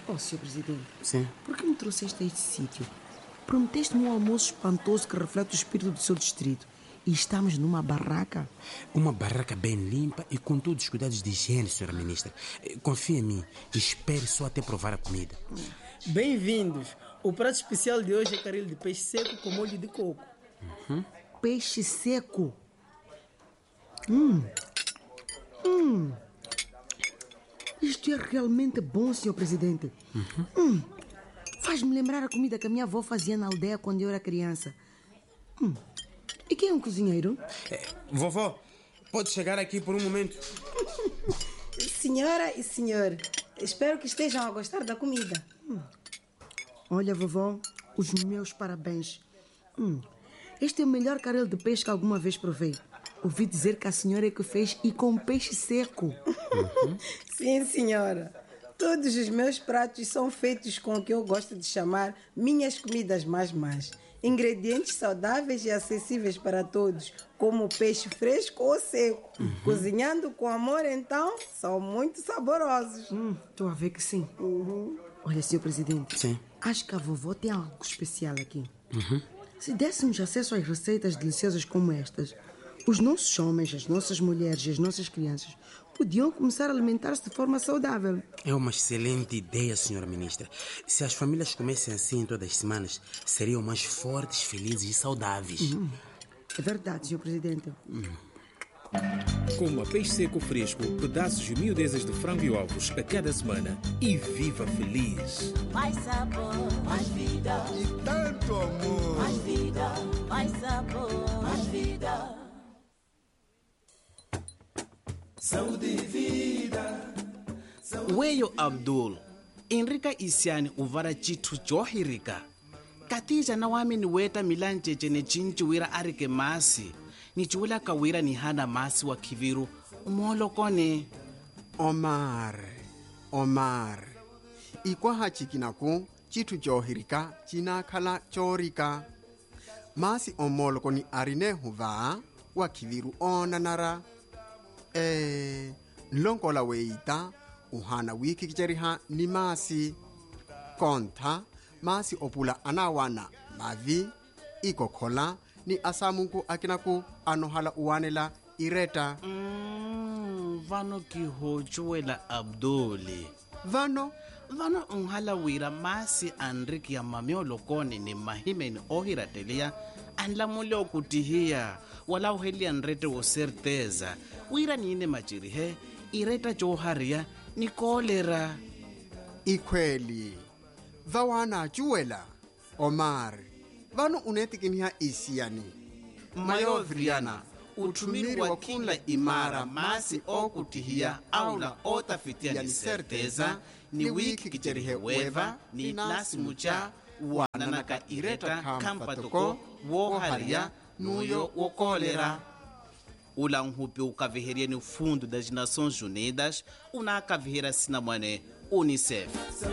Oh, Sr. Presidente. Sim. Por que me trouxeste a este sítio? Prometeste-me um almoço espantoso que reflete o espírito do seu distrito. E estamos numa barraca. Uma barraca bem limpa e com todos os cuidados de higiene, senhora ministra. Confia em mim. Espere só até provar a comida. Bem-vindos. O prato especial de hoje é caril de peixe seco com molho de coco. Peixe seco. Isto é realmente bom, Sr. Presidente. Faz-me lembrar a comida que a minha avó fazia na aldeia quando eu era criança. E quem é um cozinheiro? Vovó, pode chegar aqui por um momento? Senhora e senhor, espero que estejam a gostar da comida. Olha, vovó, os meus parabéns. Este é o melhor caril de peixe que alguma vez provei. Ouvi dizer que a senhora é que fez e com peixe seco. Sim, senhora. Todos os meus pratos são feitos com o que eu gosto de chamar minhas comidas mais. Ingredientes saudáveis e acessíveis para todos, como peixe fresco ou seco. Cozinhando com amor, então, são muito saborosos. Estou a ver que sim. Olha, Sr. Presidente. Sim. Acho que a vovó tem algo especial aqui. Se dessemos acesso às receitas deliciosas como estas, os nossos homens, as nossas mulheres e as nossas crianças podiam começar a alimentar-se de forma saudável. É uma excelente ideia, senhora ministra. Se as famílias comessem assim todas as semanas, seriam mais fortes, felizes e saudáveis. É verdade, Sr. Presidente. Coma peixe seco fresco, pedaços de miudezas de frango e ovos a cada semana e viva feliz. Mais sabor, mais vida. E tanto amor. Mais vida, mais sabor, mais vida. Saúde e vida. Weyo Abdul, Enrika Isiani uvara chitu johirika. Katija na wami ni weta milanjeje ne chinchi wira arike masi. Ni chuila kawira ni hana masi wa kiviru. Umolo kone. Omar. Ikwa hachikinako chitu johirika china khala chorika. Masi omolo koni arine huva wa kiviru onanara. Nlonkola weita uhana wiki kicheriha ni masi kontha masi opula anawana mavi ikokhola ni asamunku akinaku anohala uwanela ireta. Vano kihochuela Abduli. Vano unhala wira masi Enrika ya mamiolo kone ni mahimeni ohiratelia anla mule okutihia wala uhelia nrete wo certeza wira niine machirihe ireta joharia ni kolera. Ikweli vawana juela Omar vano unetikiniha isiani mayovriana utumiri wa kila imara masi okutihia aula otafitia ni certeza ni wiki kicherihe weva ni nasi mucha wananaka ireta kampatoko woharia nuyo wokolera. Ula nhupi ukaviheria ni fundo das Nações Unidas unakaviheria sinamwane UNICEF.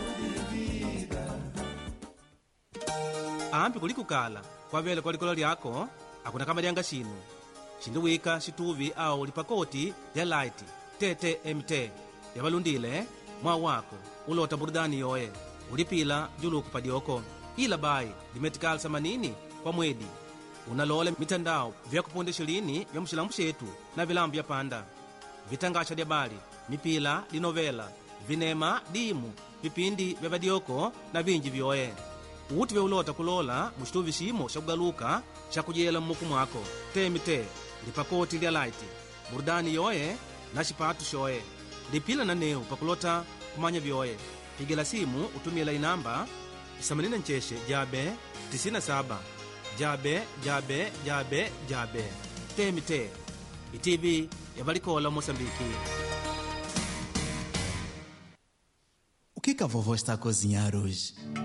ambi kulikukala kwavele kwa likolo lyako akuna kama lyanga xinu xindiwika xituvi au lipakoti lya light TTMT lyavalundile mwa wako ulota burudani yoye ulipila juluku padyoko ila bai limetical samanini kwa mwedi unalola mitandao vya kupondesha lini vya mxilambu xetu na vilambu vya panda vitangaxa lya bali mipila linovela vinema dimu vipindi vya vadyoko na vinji vyoye uti veulota kulola muxituvi ximo xa kugaluka xa kujela mmuku mwako TMT lipakoti lya light burudani yoye na xipatu xoye lipila na neu pakulota kumanya vyoye pigela simu utumila inamba 89 jabe 97 jabe TMT iTV yavalikola Moçambique. O que a vovó está a cozinhar hoje?